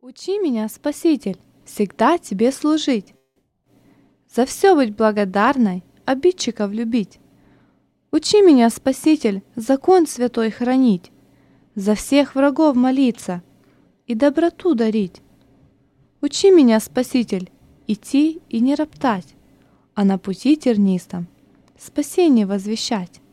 Учи меня, Спаситель, всегда Тебе служить, за все быть благодарной, обидчиков любить. Учи меня, Спаситель, закон святой хранить, за всех врагов молиться и доброту дарить. Учи меня, Спаситель, идти и не роптать, а на пути тернистом спасение возвещать.